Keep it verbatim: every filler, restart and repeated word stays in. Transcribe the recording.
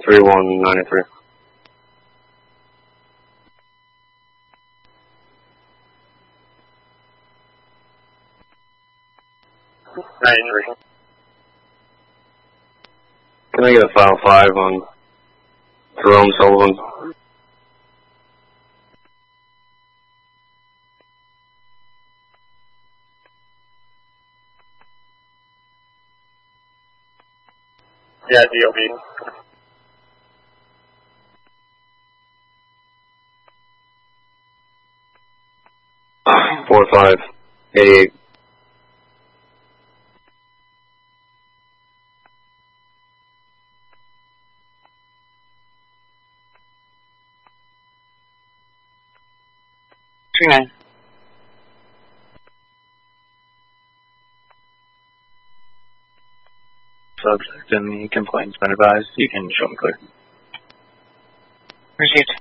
three one nine three. nine three. Can I get a file five on Jerome Sullivan? Yeah, D O B. Four five eight eight. Two nine. Subject and the complaint's been advised. You can show them clear. Received.